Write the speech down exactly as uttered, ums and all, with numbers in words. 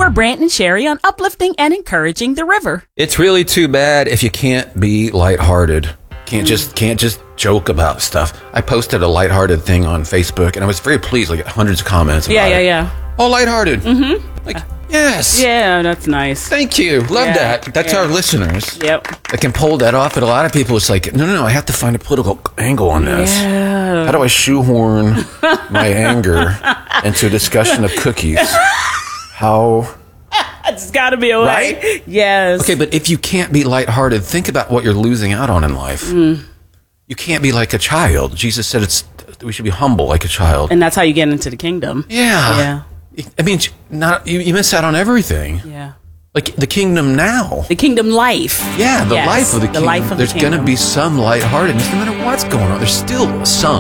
for Brant and Sherry on uplifting and encouraging the river. It's really too bad if you can't be lighthearted. Can't mm. just can't just joke about stuff. I posted a lighthearted thing on Facebook, and I was very pleased. Like hundreds of comments. About yeah, yeah, it. yeah. All lighthearted. Mm-hmm. Like yes. Yeah, that's nice. Thank you. Love yeah, that. That's yeah. our listeners. Yep. That can pull that off. But a lot of people, it's like, no, no, no. I have to find a political angle on this. Yeah. How do I shoehorn my anger into a discussion of cookies? How? It's got to be a way. Right? Yes. Okay, but if you can't be lighthearted, think about what you're losing out on in life. Mm. You can't be like a child. Jesus said it's we should be humble like a child. And that's how you get into the kingdom. Yeah. Yeah. I mean, not you, you miss out on everything. Yeah. Like the kingdom now. The kingdom life. Yeah, the yes, life of the the kingdom. life of There's the kingdom. going to be some lightheartedness no matter what's going on. There's still some.